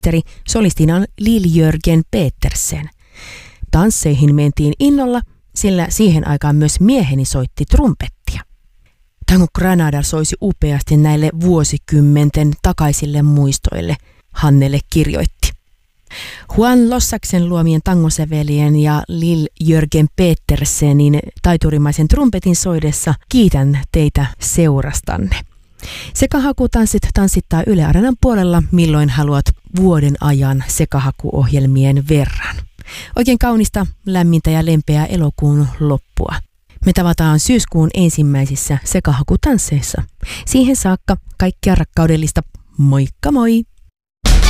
Petteri, solistina Lill-Jörgen Petersen. Tansseihin mentiin innolla, sillä siihen aikaan myös mieheni soitti trumpettia. Tango Granada soisi upeasti näille vuosikymmenten takaisille muistoille, Hannele kirjoitti. Juan Lossaksen luomien tangosävelien ja Lill-Jörgen Petersenin taiturimaisen trumpetin soidessa kiitän teitä seurastanne. Sekahakutanssit tanssittaa Yle Areenan puolella, milloin haluat vuoden ajan sekahakuohjelmien verran. Oikein kaunista, lämmintä ja lempeää elokuun loppua. Me tavataan syyskuun ensimmäisissä sekahakutansseissa. Siihen saakka kaikkia rakkaudellista. Moikka moi!